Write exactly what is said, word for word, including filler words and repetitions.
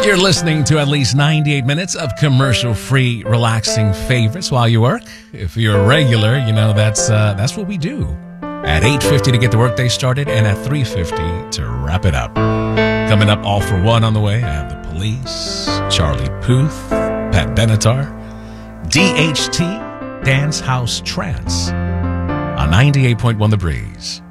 You're listening to at least ninety-eight minutes of commercial-free, relaxing favorites while you work. If you're a regular, you know that's uh, that's what we do. At eight fifty to get the workday started, and at three fifty to wrap it up. Coming up, all for one on the way. I have the Police, Charlie Puth, Pat Benatar, D H T, Dance House Trance on ninety-eight point one The Breeze.